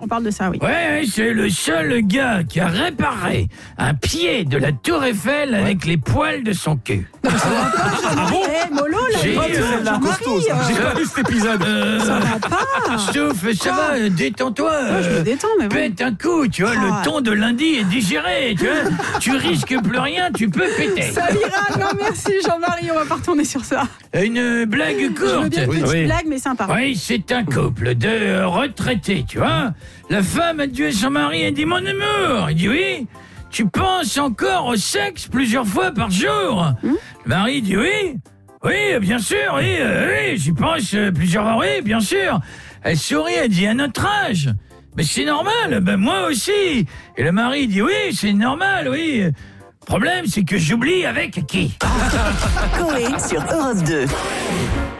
on parle de ça, oui. Ouais, c'est le seul gars qui a réparé un pied de la Tour Eiffel avec les poils de son cul. Ah bon Mollo, là, J'ai pas vu cet épisode. ça va pas. Sauf, ça va, détends-toi. Je me détends, mais bon. Pète un coup, tu vois, le ton de lundi est digéré, tu vois. Tu risques plus rien, tu peux péter. Ça ira, non merci Jean-Marie, on va pas retourner sur ça. Une blague Je veux courte. bien une petite blague, mais sympa. Oui, c'est un couple de retraités, tu vois. La femme a tué son mari et dit « Mon amour !» Il dit « Oui, tu penses encore au sexe plusieurs fois par jour ?» Le mari dit « Oui, oui, bien sûr, oui, j'y pense plusieurs fois, oui, bien sûr. » Elle sourit, elle dit « À notre âge !» Mais c'est normal, ben moi aussi. Et le mari dit « Oui, c'est normal, oui. Problème, c'est que j'oublie avec qui ?» Coé sur Europe 2.